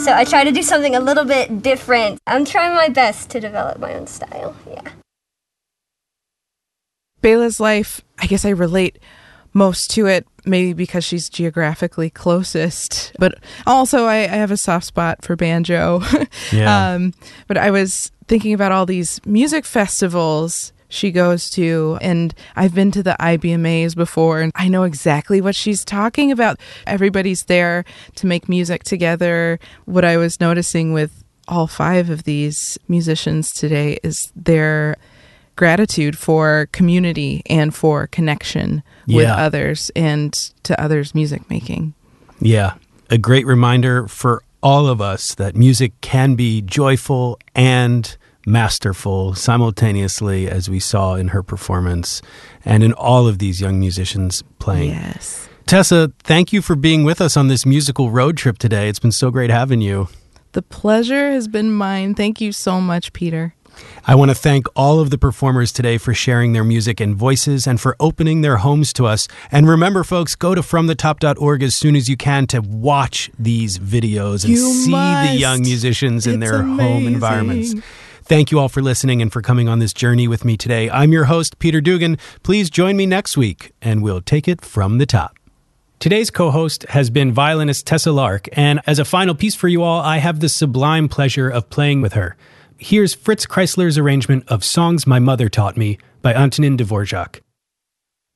So I try to do something a little bit different. I'm trying my best to develop my own style, yeah. Bella's life, I guess I relate most to it, maybe because she's geographically closest. But also I have a soft spot for banjo. Yeah. But I was thinking about all these music festivals she goes to, and I've been to the IBMAs before, and I know exactly what she's talking about. Everybody's there to make music together. What I was noticing with all 5 of these musicians today is their gratitude for community and for connection with others and to others' music making. Yeah, a great reminder for all of us that music can be joyful and masterful simultaneously, as we saw in her performance and in all of these young musicians playing. Yes. Tessa, thank you for being with us on this musical road trip today. It's been so great having you. The pleasure has been mine. Thank you so much, Peter. I want to thank all of the performers today for sharing their music and voices and for opening their homes to us. And remember, folks, go to fromthetop.org as soon as you can to watch these videos and see the young musicians in their home environments. Thank you all for listening and for coming on this journey with me today. I'm your host, Peter Dugan. Please join me next week, and we'll take it from the top. Today's co-host has been violinist Tessa Lark, and as a final piece for you all, I have the sublime pleasure of playing with her. Here's Fritz Kreisler's arrangement of Songs My Mother Taught Me by Antonin Dvorak.